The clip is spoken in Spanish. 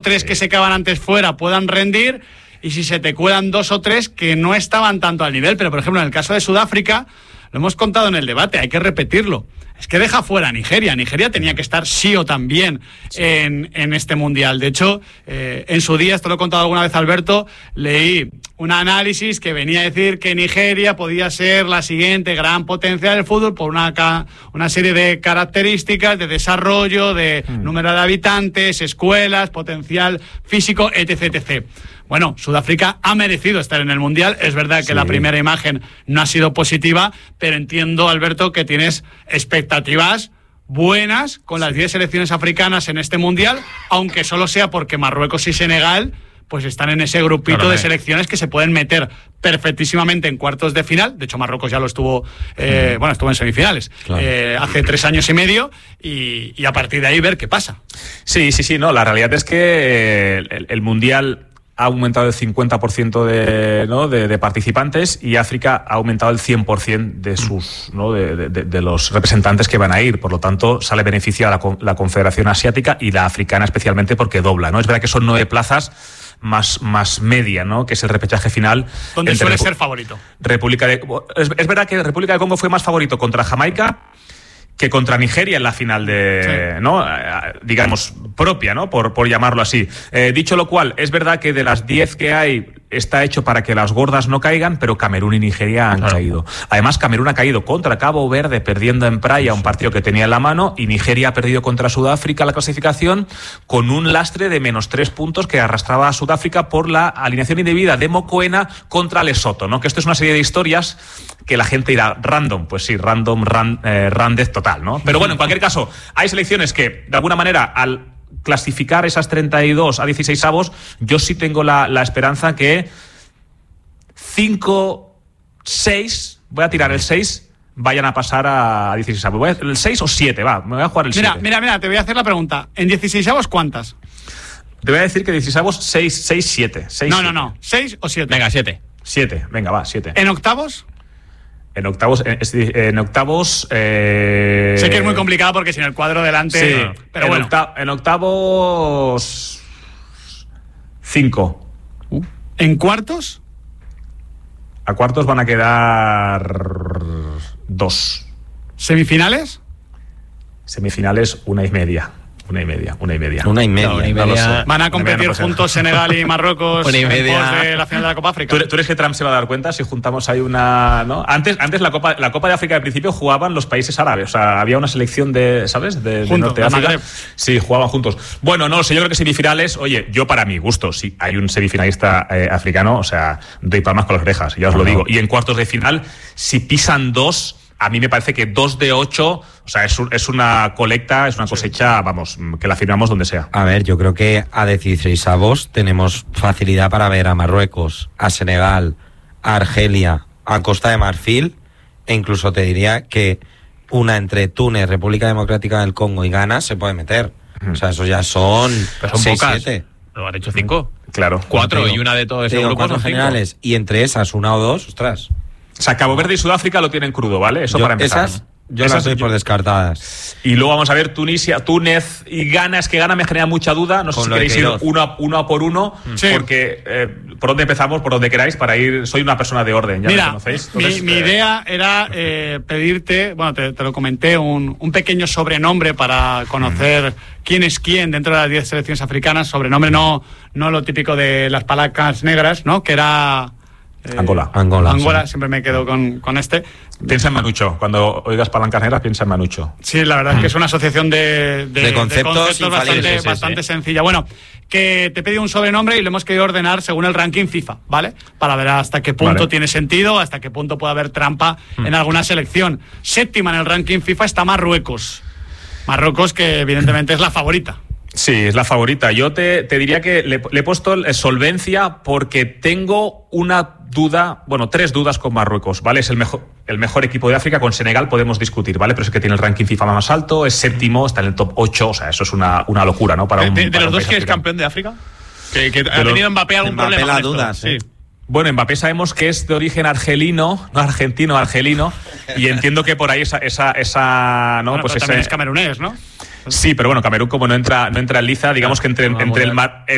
3 que se quedaban antes fuera puedan rendir, y si se te cuelan 2 o 3 que no estaban tanto al nivel. Pero, por ejemplo, en el caso de Sudáfrica, lo hemos contado en el debate, hay que repetirlo. Es que deja fuera a Nigeria. Nigeria tenía que estar sí o también en este Mundial. De hecho, en su día, esto lo he contado alguna vez, Alberto, leí un análisis que venía a decir que Nigeria podía ser la siguiente gran potencia del fútbol por una serie de características de desarrollo, de número de habitantes, escuelas, potencial físico, etc, etc. Bueno, Sudáfrica ha merecido estar en el Mundial. Es verdad que la primera imagen no ha sido positiva, pero entiendo, Alberto, que tienes expectativas buenas con las 10 selecciones africanas en este Mundial, aunque solo sea porque Marruecos y Senegal pues están en ese grupito de selecciones que se pueden meter perfectísimamente en cuartos de final. De hecho, Marruecos ya lo estuvo, estuvo en semifinales hace 3 años y medio, y a partir de ahí ver qué pasa. Sí, no, la realidad es que el Mundial ha aumentado el 50% de participantes, y África ha aumentado el 100% de sus de los representantes que van a ir. Por lo tanto, sale beneficio a la Confederación Asiática y la africana especialmente, porque dobla, ¿no? Es verdad que son 9 plazas más media, ¿no? Que es el repechaje final. ¿Dónde suele ser favorito? Es verdad que República del Congo fue más favorito contra Jamaica que contra Nigeria en la final digamos, propia, ¿no? Por llamarlo así. Dicho lo cual, es verdad que de las 10 que hay, está hecho para que las gordas no caigan, pero Camerún y Nigeria han caído. Además, Camerún ha caído contra Cabo Verde, perdiendo en Praia un partido que tenía en la mano, y Nigeria ha perdido contra Sudáfrica la clasificación con un lastre de -3 puntos que arrastraba a Sudáfrica por la alineación indebida de Mokoena contra Lesoto, ¿no? Que esto es una serie de historias que la gente dirá random. Pues sí, randez total, ¿no? Pero bueno, en cualquier caso, hay selecciones que, de alguna manera, al clasificar esas 32 a 16avos, yo sí tengo la esperanza que 5, 6, voy a tirar el 6, vayan a pasar a 16avos. El 6 o 7, me voy a jugar el 7. Mira, te voy a hacer la pregunta. ¿En 16avos cuántas? Te voy a decir que 16avos 6, 7. No. 6 o 7. Venga, 7. 7, venga, va, 7. ¿En octavos? En octavos, sé que es muy complicado porque sin el cuadro delante. Sí, pero bueno. En octavos 5. ¿En cuartos? A cuartos van a quedar 2. ¿Semifinales? Semifinales 1,5. 1,5. Van a competir juntos Senegal y Marruecos en pos de la final de la Copa África. ¿Tú crees que Trump se va a dar cuenta si juntamos ahí una, ¿no? Antes la Copa de África de principio jugaban los países árabes, o sea, había una selección de, ¿sabes? De Norte de África. Sí, jugaban juntos. Bueno, no sé, yo creo que semifinales, oye, yo para mi gusto, si hay un semifinalista africano, o sea, doy palmas con las orejas, ya os lo digo. Y en cuartos de final, si pisan 2, a mí me parece que 2 de 8, o sea, es una colecta, es una cosecha, vamos, que la firmamos donde sea. A ver, yo creo que a 16avos tenemos facilidad para ver a Marruecos, a Senegal, a Argelia, a Costa de Marfil, e incluso te diría que una entre Túnez, República Democrática del Congo y Ghana se puede meter. O sea, eso ya son 6, 7. Pero han hecho 5. Claro. 4 y una de todo ese grupo. 4 generales, y entre esas, 1 o 2, ostras. O sea, Cabo Verde y Sudáfrica lo tienen crudo, ¿vale? Eso para empezar. Esas las doy por descartadas. Y luego vamos a ver Túnez y Ghana. Es que Ghana me genera mucha duda. No sé si queréis ir uno a por uno, porque por dónde empezamos, por donde queráis, para ir. Soy una persona de orden, ya me conocéis. Entonces, mi idea era pedirte, bueno, te lo comenté, un pequeño sobrenombre para conocer quién es quién dentro de las 10 selecciones africanas. Sobrenombre no lo típico de las palancas negras, ¿no? Que era... Angola, sí. Siempre me quedo con este. Piensa en Manucho, cuando oigas palancas negras piensa en Manucho. Sí, la verdad es que es una asociación de conceptos bastante sencilla. Bueno, que te he pedido un sobrenombre y lo hemos querido ordenar según el ranking FIFA, ¿vale? Para ver hasta qué punto tiene sentido, hasta qué punto puede haber trampa en alguna selección. 7ª en el ranking FIFA está Marruecos, que evidentemente es la favorita. Sí, es la favorita. Yo te diría que le he puesto solvencia porque tengo una duda, 3 dudas con Marruecos, ¿vale? Es el mejor equipo de África. Con Senegal podemos discutir, ¿vale? Pero es que tiene el ranking FIFA más alto, es 7º, está en el top 8, o sea, eso es una locura, ¿no? ¿De los dos que es campeón de África? ¿Que ha tenido Mbappé algún problema? La duda, sí. Bueno, Mbappé sabemos que es de origen argelino, y entiendo que por ahí esa ¿no? Bueno, pues también es camerunés, ¿no? Sí, pero bueno, Camerún como no entra en liza, digamos que entre el